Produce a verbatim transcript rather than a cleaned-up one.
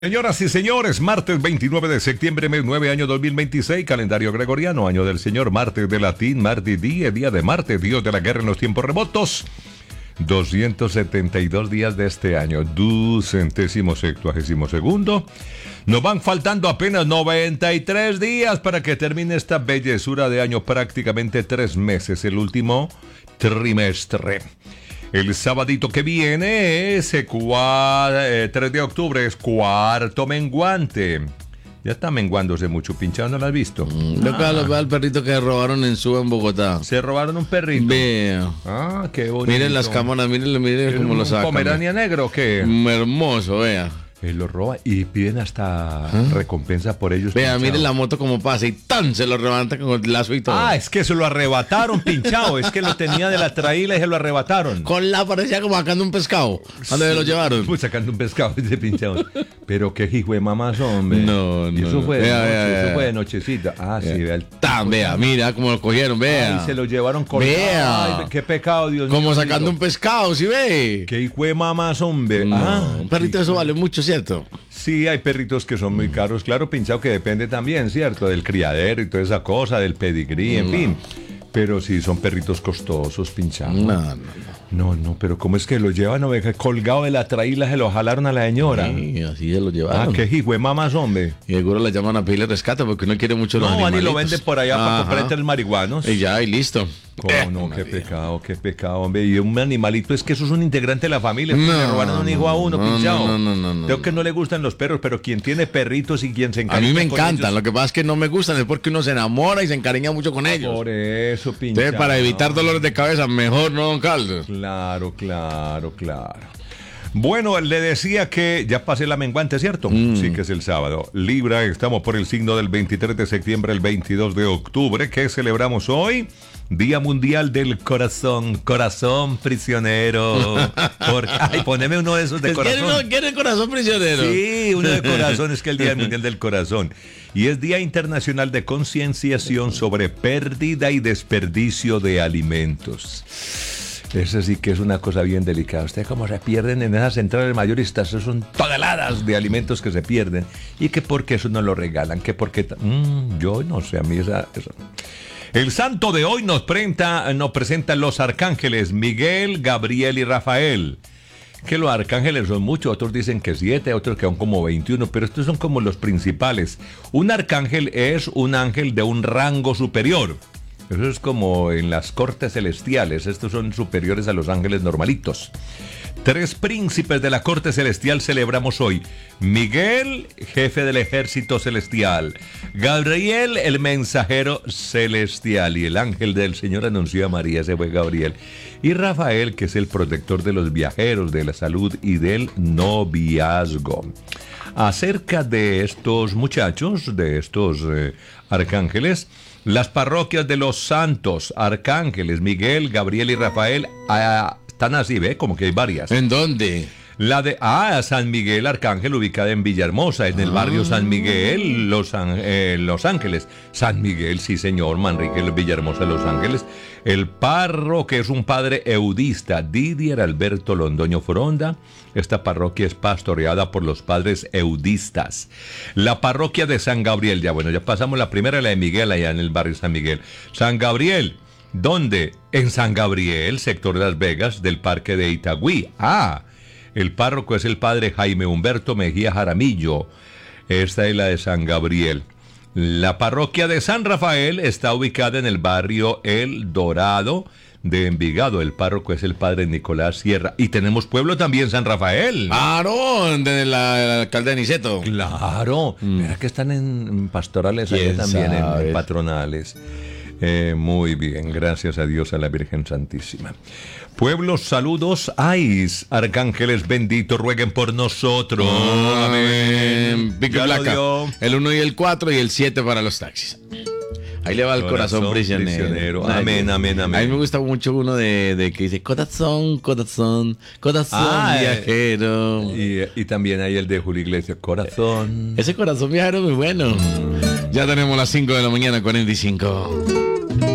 Señoras y señores, martes veintinueve de septiembre, mes nueve, año dos mil veintiséis, calendario gregoriano, año del Señor, martes de latín, martes día, día de Marte, Dios de la guerra en los tiempos remotos, doscientos setenta y dos días de este año, ducentésimo sextuagésimo segundo. Nos van faltando apenas noventa y tres días para que termine esta bellezura de año, prácticamente tres meses, el último trimestre. El sabadito que viene es el eh, tres de octubre, es cuarto menguante. Ya está menguándose mucho, pinchado, ¿no lo has visto? Mm, lo que ah. al perrito que robaron en Suba, en Bogotá. Se robaron un perrito. Vea. Ah, qué bonito. Miren las cámaras, miren, miren cómo lo sacan. ¿Pomerania negro o qué? Hermoso, vea. Eh, lo roban y piden hasta ¿Ah? recompensa por ellos. Vea, miren la moto como pasa y tan se lo levantan con el lazo y todo. Ah, es que se lo arrebataron, pinchado. Es que lo tenía de la traíla y se lo arrebataron. Con la parecía como sacando un pescado. ¿Dónde se lo llevaron? Pues sacando un pescado ese pinchado. Pero qué hijo de mamás, hombre. No, no. Y eso fue, vea, noche, vea, eso vea. fue de nochecita. Ah, vea. sí, vea. El tan, vea, mira cómo lo cogieron, vea. Ay, se lo llevaron con. Vea. Ay, qué pecado, Dios mío. Como sacando un pescado, ¿sí ve? Qué hijo de mamás, hombre. No, ah, un perrito de eso vale mucho, ¿cierto? Sí, hay perritos que son muy caros, claro, pinchado, que depende también, ¿cierto? Del criadero y toda esa cosa, del pedigrí, en no. fin. Pero sí, son perritos costosos, pinchados. No, no, no. No, no, pero ¿cómo es que lo llevan? ¿No? Colgado de la traíla se lo jalaron a la señora. Sí, así se lo llevaron. Ah, qué hijo de mamás, hombre. Y seguro le llaman a pedirle rescate porque no quiere mucho los no, animalitos. No, y lo venden por allá. Ajá. Para comprar entre el marihuanos. Y ya, y listo. ¿Cómo eh, no? Qué vida. pecado, qué pecado, hombre. Y un animalito, es que eso es un integrante de la familia. No, le robaron un hijo a uno, no, pinchado. No, no, no, no. Creo que no le gustan los perros, pero quien tiene perritos y quien se encariña. A mí me encantan. Ellos... Lo que pasa es que no me gustan, es porque uno se enamora y se encariña mucho con ellos. Por eso, pinchado. Entonces, para evitar dolores de cabeza, mejor no, don Carlos. Claro, claro, claro. Bueno, le decía que ya pasé la menguante, ¿cierto? Mm. Sí, que es el sábado. Libra, estamos por el signo del veintitrés de septiembre, el veintidós de octubre. ¿Qué celebramos hoy? Día Mundial del Corazón. Corazón prisionero. Por... Ay, poneme uno de esos de corazón. ¿Quiere, ¿Quiere corazón prisionero? Sí, uno de corazón, es que el Día Mundial del Corazón. Y es Día Internacional de Concienciación sobre Pérdida y Desperdicio de Alimentos. Eso sí que es una cosa bien delicada. Ustedes cómo se pierden en esas centrales mayoristas. Eso son toneladas de alimentos que se pierden. Y que porque eso no lo regalan. Que porque... Mmm, yo no sé, a mí esa... Eso. El santo de hoy nos presenta, nos presenta los arcángeles Miguel, Gabriel y Rafael. Que los arcángeles son muchos, otros dicen que siete, otros que son como veintiuno, pero estos son como los principales. Un arcángel es un ángel de un rango superior. Eso es como en las cortes celestiales, estos son superiores a los ángeles normalitos. Tres príncipes de la corte celestial celebramos hoy. Miguel, jefe del ejército celestial. Gabriel, el mensajero celestial. Y el ángel del Señor anunció a María, ese fue Gabriel. Y Rafael, que es el protector de los viajeros, de la salud y del noviazgo. Acerca de estos muchachos, de estos eh, arcángeles, las parroquias de los santos arcángeles Miguel, Gabriel y Rafael ah, están así, ¿ve? Como que hay varias. ¿En dónde? La de ah, San Miguel Arcángel, ubicada en Villahermosa, en el ah. barrio San Miguel, Los, eh, Los Ángeles. San Miguel, sí señor, Manrique, Villahermosa, Los Ángeles. El párroco, que es un padre eudista, Didier Alberto Londoño Foronda. Esta parroquia es pastoreada por los padres eudistas. La parroquia de San Gabriel, ya bueno, ya pasamos la primera, la de Miguel, allá en el barrio San Miguel. San Gabriel, ¿dónde? En San Gabriel, sector de Las Vegas, del parque de Itagüí. Ah, el párroco es el padre Jaime Humberto Mejía Jaramillo. Esta es la de San Gabriel. La parroquia de San Rafael está ubicada en el barrio El Dorado de Envigado. El párroco es el padre Nicolás Sierra. Y tenemos pueblo también, San Rafael. Claro, de la, el alcalde de Niceto. Claro. Mm. Mira que están en pastorales allá también, en, en patronales. Eh, muy bien, gracias a Dios, a la Virgen Santísima. Pueblos, saludos, ais, arcángeles benditos, rueguen por nosotros. Oh, amén. Pico y placa. El uno y el cuatro y el siete para los taxis. Ahí le va el corazón, corazón prisionero. prisionero. Amén, amén, amén. A mí me gusta mucho uno de, de que dice corazón, corazón, corazón ah, viajero. Y, y también hay el de Julio Iglesias, corazón. Ese corazón viajero es muy bueno. Ya tenemos las cinco de la mañana, cuarenta y cinco.